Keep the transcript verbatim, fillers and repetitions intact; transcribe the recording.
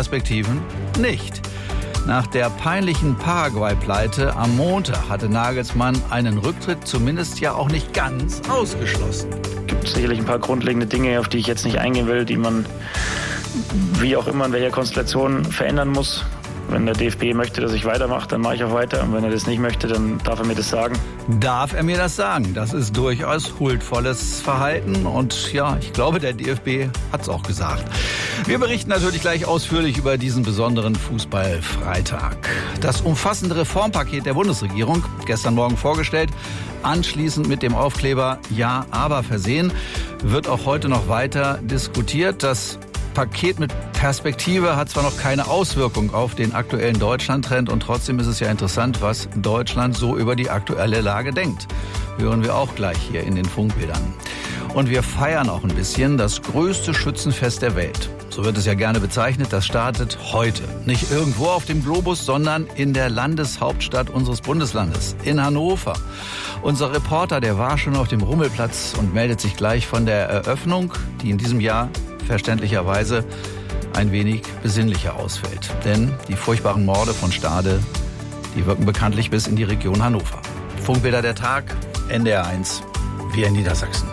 Perspektiven nicht. Nach der peinlichen Paraguay-Pleite am Montag hatte Nagelsmann einen Rücktritt zumindest ja auch nicht ganz ausgeschlossen. Es gibt sicherlich ein paar grundlegende Dinge, auf die ich jetzt nicht eingehen will, die man wie auch immer in welcher Konstellation verändern muss. Wenn der D F B möchte, dass ich weitermache, dann mache ich auch weiter. Und wenn er das nicht möchte, dann darf er mir das sagen. Darf er mir das sagen? Das ist durchaus huldvolles Verhalten. Und ja, ich glaube, der D F B hat es auch gesagt. Wir berichten natürlich gleich ausführlich über diesen besonderen Fußballfreitag. Das umfassende Reformpaket der Bundesregierung, gestern Morgen vorgestellt, anschließend mit dem Aufkleber Ja, aber versehen, wird auch heute noch weiter diskutiert. Das Paket mit Perspektive hat zwar noch keine Auswirkung auf den aktuellen Deutschland-Trend und trotzdem ist es ja interessant, was Deutschland so über die aktuelle Lage denkt. Hören wir auch gleich hier in den Funkbildern. Und wir feiern auch ein bisschen das größte Schützenfest der Welt. So wird es ja gerne bezeichnet. Das startet heute. Nicht irgendwo auf dem Globus, sondern in der Landeshauptstadt unseres Bundeslandes, in Hannover. Unser Reporter, der war schon auf dem Rummelplatz und meldet sich gleich von der Eröffnung, die in diesem Jahr verständlicherweise ein wenig besinnlicher ausfällt. Denn die furchtbaren Morde von Stade, die wirken bekanntlich bis in die Region Hannover. Funkbilder der Tag, N D R eins, wir in Niedersachsen.